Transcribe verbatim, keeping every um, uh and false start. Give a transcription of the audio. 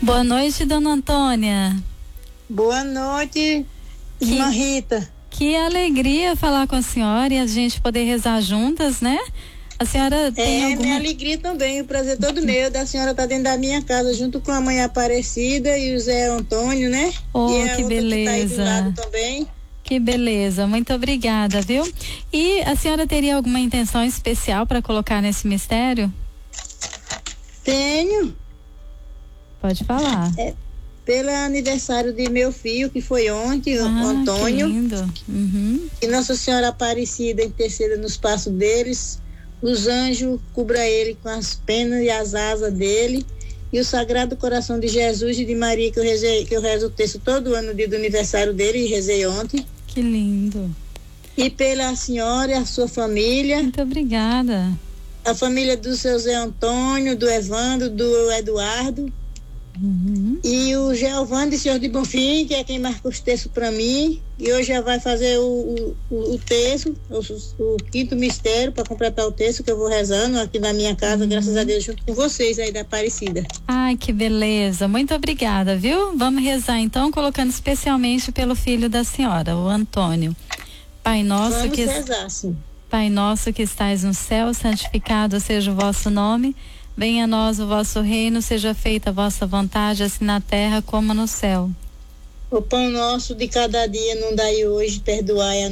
Boa noite, dona Antônia. Boa noite, irmã Rita. Que alegria falar com a senhora e a gente poder rezar juntas, né? A senhora tem É, alguma... minha alegria também, o prazer todo meu da senhora estar tá dentro da minha casa, junto com a mãe Aparecida e o Zé Antônio, né? Oh, e a que outra beleza. Que tá aí do lado também. Que beleza, muito obrigada, viu? E a senhora teria alguma intenção especial para colocar nesse mistério? Tenho. Pode falar. É, pelo aniversário de meu filho, que foi ontem, ah, o Antônio. Que lindo. Uhum. Que Nossa Senhora Aparecida interceda nos passos deles, os anjos cubra ele com as penas e as asas dele, e o Sagrado Coração de Jesus e de Maria, que eu, rezei, que eu rezo o texto todo ano, no dia do aniversário dele, e rezei ontem. Que lindo. E pela senhora e a sua família. Muito obrigada. A família do seu Zé Antônio, do Evandro, do Eduardo. Uhum. E o Geovando e Senhor de Bonfim, que é quem marca os textos para mim, e hoje já vai fazer o, o, o texto, o, o quinto mistério, para completar o texto que eu vou rezando aqui na minha casa, uhum. Graças a Deus, junto com vocês aí da Aparecida. Ai, que beleza, muito obrigada, viu? Vamos rezar então, colocando especialmente pelo filho da senhora, o Antônio. Pai nosso Vamos que rezar, sim. Pai nosso que estais no céu, santificado seja o vosso nome. Venha a nós o vosso reino, seja feita a vossa vontade, assim na terra como no céu. O pão nosso de cada dia não dai hoje, perdoai a